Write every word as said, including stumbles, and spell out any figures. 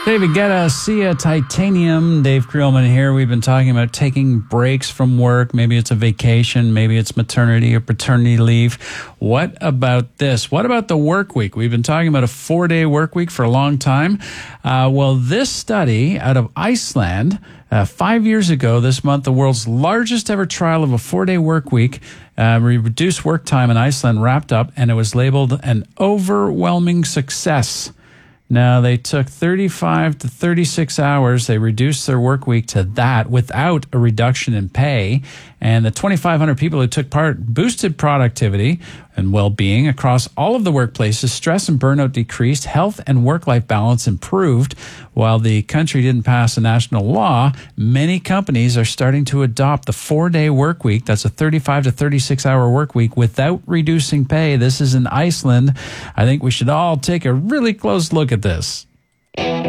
David Guetta, Sia, Titanium, Dave Creelman here. We've been talking about taking breaks from work. Maybe it's a vacation. Maybe it's maternity or paternity leave. What about this? What about the work week? We've been talking about a four-day work week for a long time. Uh, well, this study out of Iceland, uh, five years ago this month, the world's largest ever trial of a four-day work week, uh, reduced work time in Iceland wrapped up, and it was labeled an overwhelming success. Now, they took thirty-five to thirty-six hours. They reduced their work week to that without a reduction in pay. And the twenty-five hundred people who took part boosted productivity and well-being across all of the workplaces. Stress and burnout decreased. Health and work-life balance improved. While the country didn't pass a national law, many companies are starting to adopt the four-day work week. That's a thirty-five to thirty-six hour work week without reducing pay. This is in Iceland. I think we should all take a really close look at this.